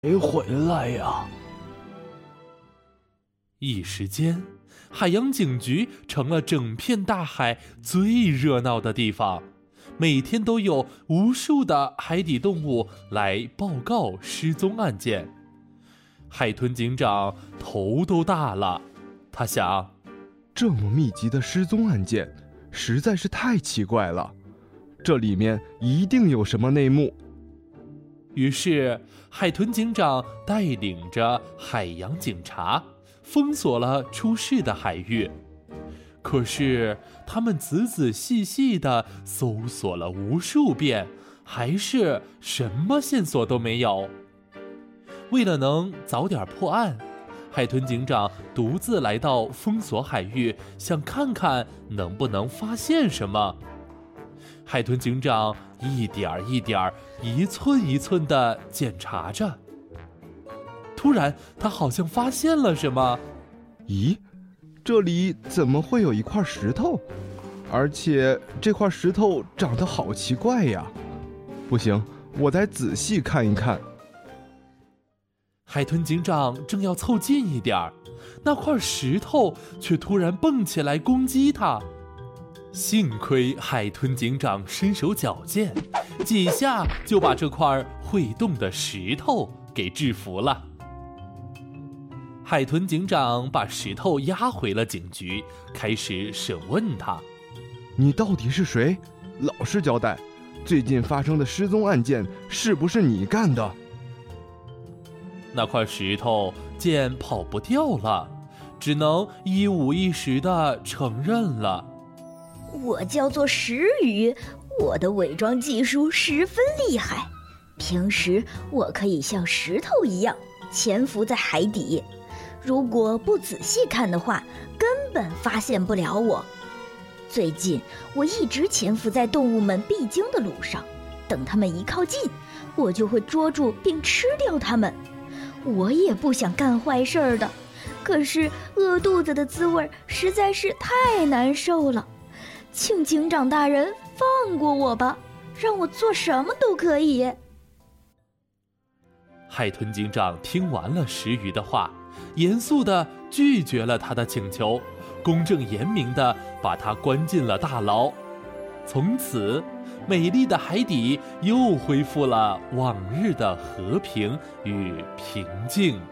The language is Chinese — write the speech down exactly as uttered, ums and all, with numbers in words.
谁回来呀？ 一时间，海洋警局成了整片大海最热闹的地方，每天都有无数的海底动物来报告失踪案件。海豚警长头都大了，他想， 这么密集的失踪案件实在是太奇怪了，这里面一定有什么内幕。 于是海豚警长带领着海洋警察封锁了出事的海域，可是他们仔仔细细地搜索了无数遍，还是什么线索都没有。为了能早点破案，海豚警长独自来到封锁海域，想看看能不能发现什么。海豚警长一点一点、一寸一寸地检查着。突然，他好像发现了什么。 咦，这里怎么会有一块石头？而且这块石头长得好奇怪呀！不行，我得仔细看一看。 海豚警长正要凑近一点，那块石头却突然蹦起来攻击他。幸亏海豚警长身手矫健，几下就把这块会动的石头给制服了。海豚警长把石头押回了警局，开始审问他： 你到底是谁？老实交代，最近发生的失踪案件是不是你干的？ 那块石头见跑不掉了，只能一五一十地承认了。 我叫做石鱼，我的伪装技术十分厉害，平时我可以像石头一样潜伏在海底，如果不仔细看的话，根本发现不了我。最近我一直潜伏在动物们必经的路上，等它们一靠近，我就会捉住并吃掉它们。我也不想干坏事儿的，可是饿肚子的滋味实在是太难受了。请警长大人放过我吧，让我做什么都可以。 海豚警长听完了石鱼的话，严肃地拒绝了他的请求，公正严明地把他关进了大牢。从此，美丽的海底又恢复了往日的和平与平静。